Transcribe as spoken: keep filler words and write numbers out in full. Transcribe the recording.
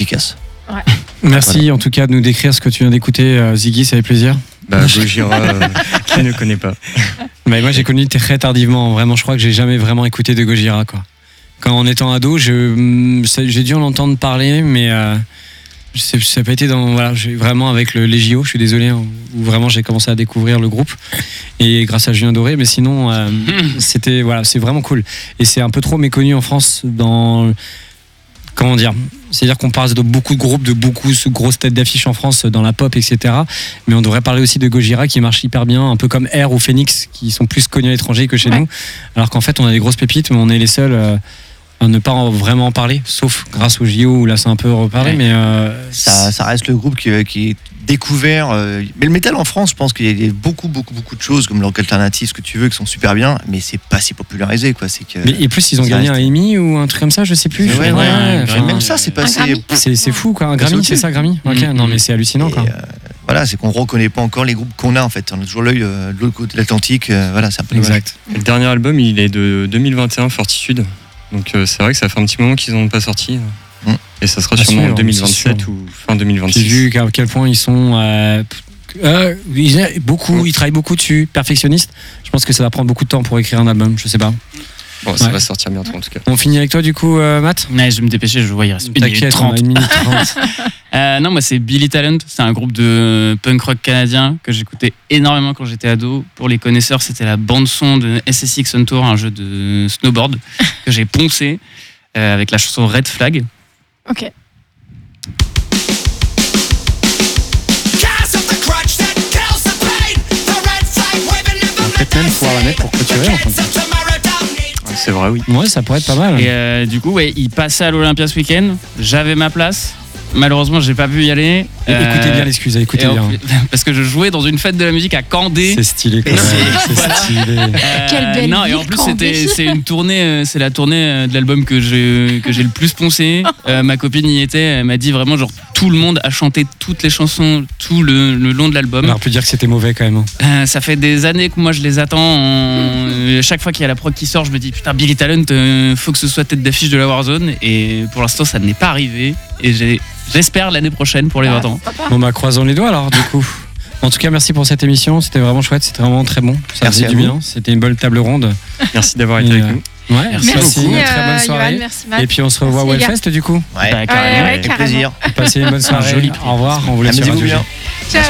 efficace. Ouais. Merci Voilà. en tout cas de nous décrire ce que tu viens d'écouter, euh, Ziggy, ça fait plaisir. Bah, Gojira, euh, qui ne connaît pas. Mais moi j'ai connu très tardivement, vraiment je crois que j'ai jamais vraiment écouté de Gojira quoi. Quand en étant ado, je, j'ai dû en entendre parler, mais euh, ça n'a pas été dans, voilà, j'ai, vraiment avec le, les J O, je suis désolé, hein, où vraiment j'ai commencé à découvrir le groupe, et grâce à Julien Doré, mais sinon euh, c'était, voilà, c'est vraiment cool. Et c'est un peu trop méconnu en France dans... Comment dire ? C'est-à-dire qu'on parle de beaucoup de groupes, de beaucoup de grosses têtes d'affiche en France dans la pop, et cetera. Mais on devrait parler aussi de Gojira qui marche hyper bien, un peu comme Air ou Phoenix qui sont plus connus à l'étranger que chez ouais. nous. Alors qu'en fait, on a des grosses pépites, mais on est les seuls euh, à ne pas en vraiment en parler, sauf grâce au J O où là c'est un peu reparlé. Ouais. Mais euh, Ça, ça reste le groupe qui, qui est découvert. euh, mais le métal en France, je pense qu'il y a beaucoup, beaucoup, beaucoup de choses comme le rock alternatif, ce que tu veux, qui sont super bien, mais c'est pas si popularisé, quoi. C'est que. mais et plus ils ont ça gagné reste- un Emmy ou un truc comme ça, je sais plus. Ouais, ouais, Ouais, ouais, enfin, même ça, c'est Un passé. Grammy. c'est, c'est fou quoi. Un Grammy, Passé c'est au-dessus. ça Grammy. Ok, Mm-hmm. non mais c'est hallucinant quoi. Et, euh, voilà, c'est qu'on reconnaît pas encore les groupes qu'on a en fait. On a toujours l'œil euh, de l'autre côté de l'Atlantique. euh, voilà, c'est un peu dommage. Exact. Le dernier album, il est de deux mille vingt et un, Fortitude. Donc euh, c'est vrai que ça fait un petit moment qu'ils n'ont pas sorti. Mm. Et ça sera Ah, sûrement sûr, en deux mille c'est vingt-sept sûr. ou fin deux mille vingt-six. J'ai vu à quel point ils sont euh, euh, ils, beaucoup, ils travaillent beaucoup dessus, perfectionnistes. Je pense que ça va prendre beaucoup de temps pour écrire un album, je sais pas. Bon, ça Ouais. va sortir bientôt en tout cas. On finit avec toi du coup, euh, Matt. Ouais, je vais me dépêcher, je vois, il reste une minute T'inquiète, on a trente. une minute trente. Euh, non, moi c'est Billy Talent, c'est un groupe de punk rock canadien que j'écoutais énormément quand j'étais ado. Pour les connaisseurs, c'était la bande son de S S X On Tour, un jeu de snowboard que j'ai poncé euh, avec la chanson Red Flag. Ok. On va peut-être même pouvoir la mettre pour clôturer en fait. Ouais, c'est vrai, oui. Ouais, ça pourrait être pas mal. Et euh, du coup, ouais, il passait à l'Olympia ce week-end. J'avais ma place. Malheureusement, j'ai pas pu y aller. Et Euh, écoutez bien l'excuse, écoutez et en bien. plus- parce que je jouais dans une fête de la musique à Candé. C'est stylé quand Et même. c'est- C'est stylé. Euh, Quelle belle non, et en ville, plus Candé. c'était c'est une tournée, euh, c'est la tournée euh, de l'album que j'ai que j'ai le plus poncé. Euh, ma copine y était, elle m'a dit vraiment genre tout le monde a chanté toutes les chansons tout le, le long de l'album. On peut dire que c'était mauvais quand même. hein. Euh, ça fait des années que moi je les attends. en- euh, Chaque fois qu'il y a la prog qui sort, je me dis putain Billy Talent, euh, faut que ce soit tête d'affiche de la Warzone. Et pour l'instant ça n'est pas arrivé. Et j'ai j'espère l'année prochaine pour les vingt ans. Bon bah croisons les doigts alors du coup. En tout cas, merci pour cette émission. C'était vraiment chouette. C'était vraiment très bon. Ça Merci faisait à du vous. bien. C'était une bonne table ronde. Merci d'avoir été Et, avec euh, nous. Ouais, Merci passez Merci, une très bonne euh, soirée. Yoann, merci Matt. Et puis on se revoit au Merci, les gars. Hellfest du coup. Ouais, Bah, carrément. Ouais, ouais, avec carrément. plaisir. Passez une bonne soirée. joli Au revoir. On vous laisse sur Amusez-vous Radio bien. G.